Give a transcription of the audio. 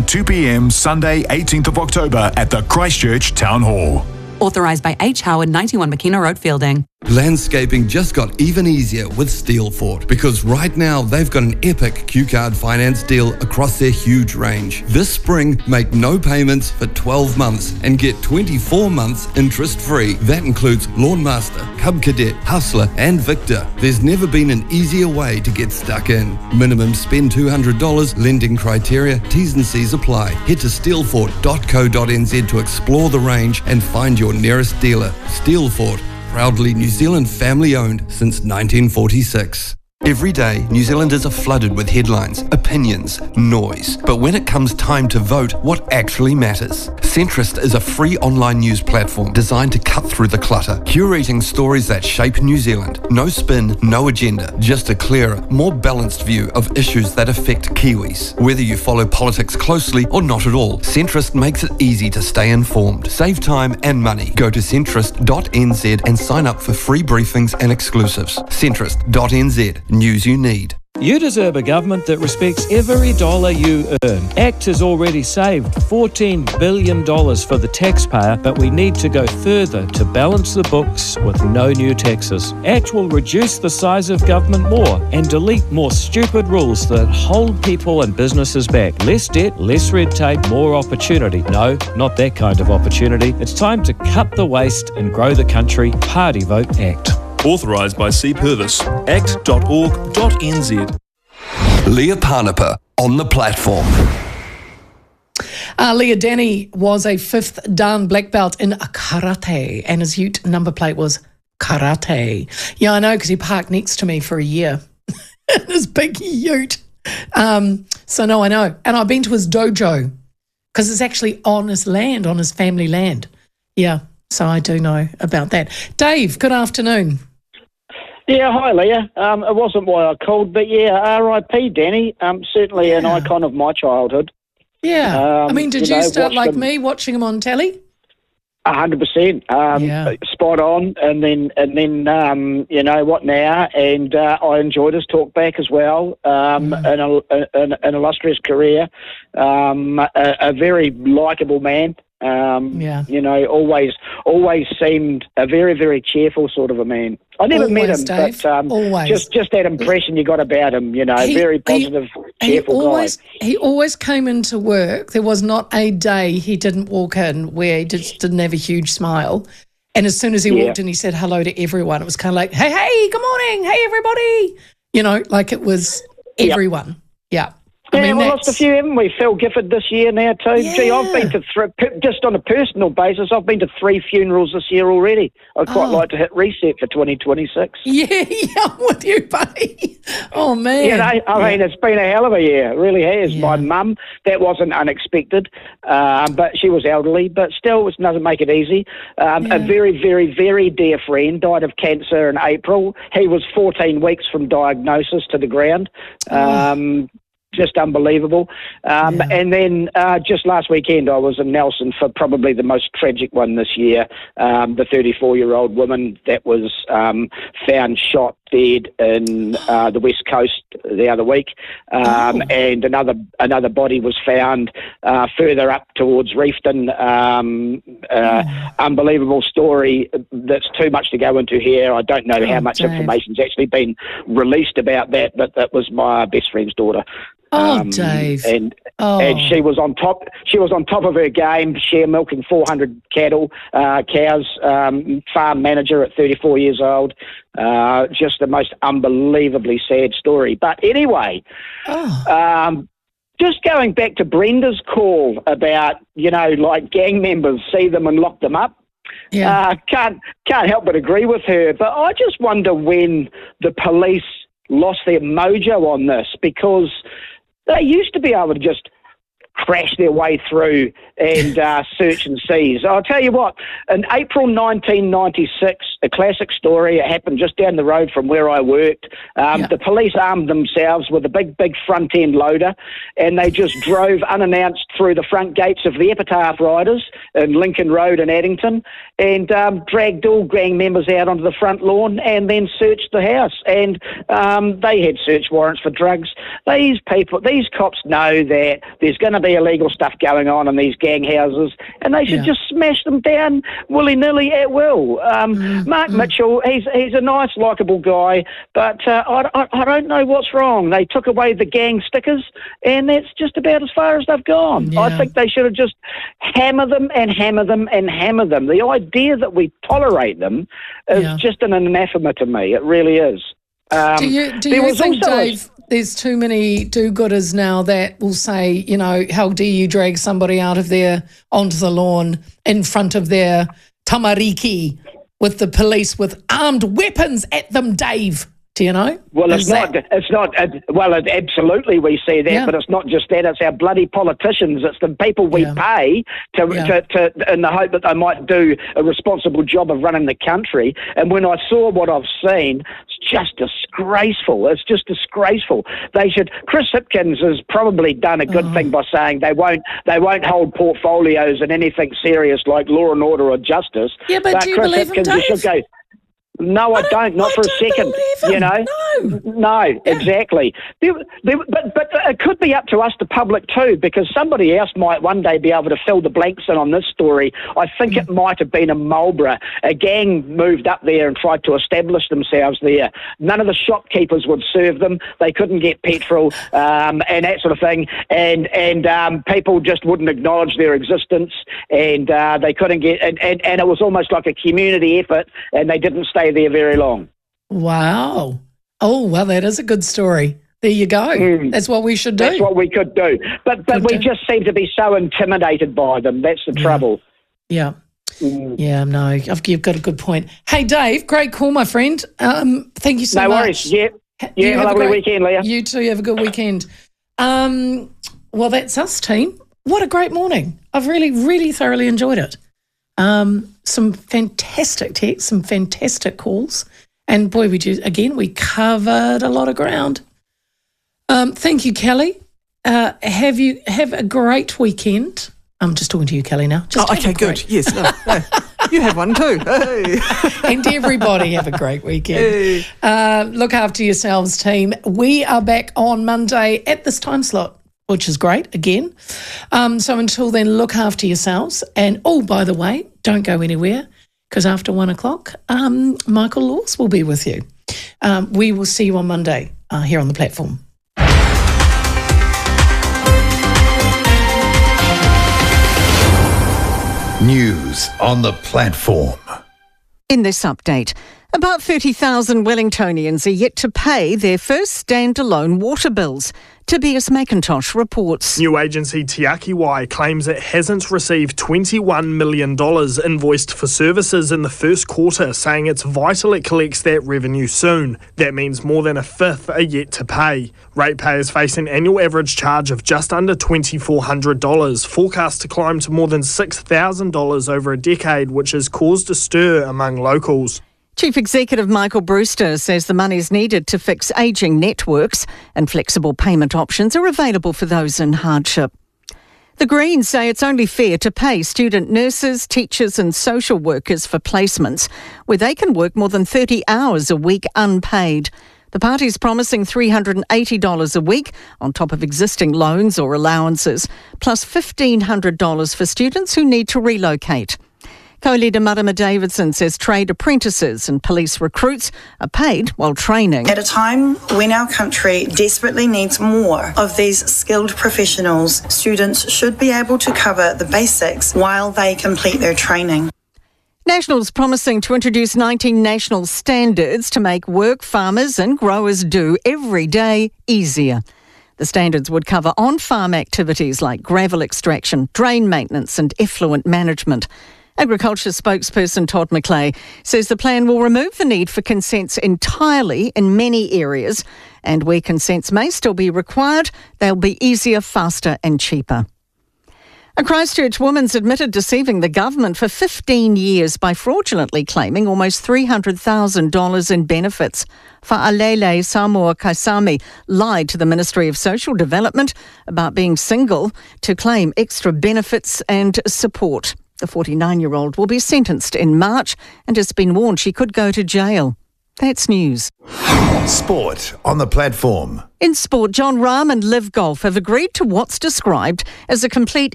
2 p.m. Sunday, 18th of October at the Christchurch Town Hall. Authorised by H. Howard, 91 McKenna Road, Fielding. Landscaping just got even easier with Steelfort, because right now they've got an epic Q-Card finance deal across their huge range. This spring, make no payments for 12 months and get 24 months interest-free. That includes Lawnmaster, Cub Cadet, Hustler and Victor. There's never been an easier way to get stuck in. Minimum spend $200, lending criteria, T's and C's apply. Head to steelfort.co.nz to explore the range and find your nearest dealer. Steelfort, proudly New Zealand family-owned since 1946. Every day, New Zealanders are flooded with headlines, opinions, noise. But when it comes time to vote, what actually matters? Centrist is a free online news platform designed to cut through the clutter, curating stories that shape New Zealand. No spin, no agenda, just a clearer, more balanced view of issues that affect Kiwis. Whether you follow politics closely or not at all, Centrist makes it easy to stay informed. Save time and money. Go to centrist.nz and sign up for free briefings and exclusives. Centrist.nz. News you need. You deserve a government that respects every dollar you earn. ACT has already saved $14 billion for the taxpayer, but we need to go further to balance the books with no new taxes. ACT will reduce the size of government more and delete more stupid rules that hold people and businesses back. Less debt, less red tape, more opportunity. No, not that kind of opportunity. It's time to cut the waste and grow the country. Party vote ACT. Authorised by C. Purvis. act.org.nz. Leah Parnapa on the platform. Leah Danny was a 5th Dan black belt in karate, and his ute number plate was karate. Yeah, I know, because he parked next to me for a year in his big ute. So no, I know. And I've been to his dojo, because it's actually on his land, on his family land. Yeah, so I do know about that. Dave, good afternoon. Yeah, hi Leah. It wasn't why I called, but yeah, R.I.P. Danny. Certainly an icon of my childhood. Yeah. I mean, did you start like me, watching him on telly? 100%. Spot on. And then you know what now? And I enjoyed his talk back as well. An illustrious career. A very likeable man. You know, always seemed a very, very cheerful sort of a man. I never met him, Dave, but just that impression you got about him, you know, very positive, cheerful guy. He always came into work. There was not a day he didn't walk in where he just didn't have a huge smile. And as soon as he walked in, he said hello to everyone. It was kind of like, hey, good morning, hey, everybody. You know, like it was everyone. Yeah. I mean, we lost a few, haven't we? Phil Gifford this year now too. Yeah. Gee, I've been to just on a personal basis, I've been to 3 funerals this year already. I'd quite like to hit reset for 2026. Yeah, I'm with you, buddy. Oh, man. You know, I mean, it's been a hell of a year. It really has. Yeah. My mum, that wasn't unexpected, but she was elderly, but still, it doesn't make it easy. A very, very, very dear friend died of cancer in April. He was 14 weeks from diagnosis to the ground. Just unbelievable. And then just last weekend I was in Nelson for probably the most tragic one this year, the 34-year-old woman that was found shot dead in the West Coast the other week, and another body was found further up towards Reefton. Unbelievable story that's too much to go into here. I don't know how much information's actually been released about that, but that was my best friend's daughter. Dave. And she was on top. She was on top of her game. Share milking 400 cows. Farm manager at 34 years old. Just the most unbelievably sad story. But anyway, just going back to Brenda's call about, you know, like gang members see them and lock them up. Can't help but agree with her. But I just wonder when the police lost their mojo on this, because they used to be able to just crash their way through and search and seize. I'll tell you what, in April 1996, a classic story, it happened just down the road from where I worked. The police armed themselves with a big front-end loader, and they just drove unannounced through the front gates of the Epitaph Riders in Lincoln Road in Addington, and dragged all gang members out onto the front lawn and then searched the house. And they had search warrants for drugs. These cops know that there's going to be illegal stuff going on in these gang houses, and they should just smash them down willy-nilly at will. Mark Mitchell, he's a nice, likeable guy, but I don't know what's wrong. They took away the gang stickers, and that's just about as far as they've gone. Yeah. I think they should have just hammer them and hammer them and hammer them. The idea that we tolerate them is just an anathema to me. It really is. Do you think, Dave, there's too many do-gooders now that will say, you know, how dare you drag somebody out of there onto the lawn in front of their tamariki with the police with armed weapons at them, Dave? Do you know? Well, absolutely we see that, but it's not just that. It's our bloody politicians. It's the people we pay to in the hope that they might do a responsible job of running the country. And when I saw what I've seen, it's just disgraceful. It's just disgraceful. Chris Hipkins has probably done a good thing by saying they won't hold portfolios in anything serious like law and order or justice. Yeah, but do you Chris believe Hipkins him, Dave? should go. No, I don't. Not for a second. You know. No, exactly. But it could be up to us, the public, too, because somebody else might one day be able to fill the blanks in on this story. I think it might have been in Marlborough. A gang moved up there and tried to establish themselves there. None of the shopkeepers would serve them. They couldn't get petrol and that sort of thing. And people just wouldn't acknowledge their existence, and they couldn't get. And it was almost like a community effort, and they didn't stay there very long. Wow. Oh, well, that is a good story. There you go. That's what we should do. That's what we could do. But we just seem to be so intimidated by them. That's the trouble. Yeah. Yeah, no, you've got a good point. Hey, Dave, great call, my friend. Thank you so much. No worries. Yeah, have a lovely weekend, Leah. You too. Have a good weekend. Well, that's us, team. What a great morning. I've really, really thoroughly enjoyed it. Some fantastic texts, some fantastic calls. And boy, we covered a lot of ground. Thank you, Kelly. Have a great weekend. I'm just talking to you, Kelly, now. Okay, good. Yes, no. You have one too. Hey. And everybody have a great weekend. Hey. Look after yourselves, team. We are back on Monday at this time slot, which is great, again. So until then, look after yourselves. And, by the way, don't go anywhere, because after 1 o'clock, Michael Laws will be with you. We will see you on Monday here on the platform. News on the platform. In this update, about 30,000 Wellingtonians are yet to pay their first standalone water bills. Tobias McIntosh reports. New agency Te Aki Wai claims it hasn't received $21 million invoiced for services in the first quarter, saying it's vital it collects that revenue soon. That means more than a fifth are yet to pay. Ratepayers face an annual average charge of just under $2,400, forecast to climb to more than $6,000 over a decade, which has caused a stir among locals. Chief Executive Michael Brewster says the money is needed to fix ageing networks and flexible payment options are available for those in hardship. The Greens say it's only fair to pay student nurses, teachers and social workers for placements where they can work more than 30 hours a week unpaid. The party's promising $380 a week on top of existing loans or allowances, plus $1,500 for students who need to relocate. Co-leader Marama Davidson says trade apprentices and police recruits are paid while training. At a time when our country desperately needs more of these skilled professionals, students should be able to cover the basics while they complete their training. National's promising to introduce 19 national standards to make work farmers and growers do every day easier. The standards would cover on-farm activities like gravel extraction, drain maintenance and effluent management. Agriculture spokesperson Todd McClay says the plan will remove the need for consents entirely in many areas, and where consents may still be required, they'll be easier, faster and cheaper. A Christchurch woman's admitted deceiving the government for 15 years by fraudulently claiming almost $300,000 in benefits. Fa'alele Samoa Kaisami lied to the Ministry of Social Development about being single to claim extra benefits and support. The 49-year-old will be sentenced in March and has been warned she could go to jail. That's news. Sport on the platform. In sport, John Rahm and Liv Golf have agreed to what's described as a complete